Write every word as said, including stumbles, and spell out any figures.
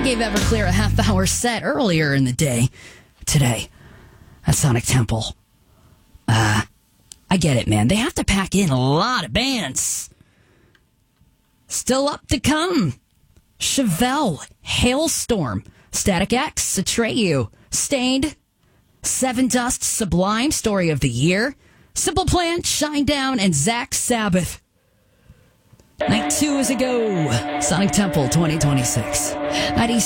gave Everclear a half-hour set earlier in the day today at Sonic Temple. Uh, I get it, man. They have to pack in a lot of bands. Still up to come. Chevelle, Hailstorm, Static X, Atreyu, Stained, Seven Dust, Sublime, Story of the Year, Simple Plan, Shinedown, and Zach Sabbath. Night two is a go. Sonic Temple twenty twenty-six. ninety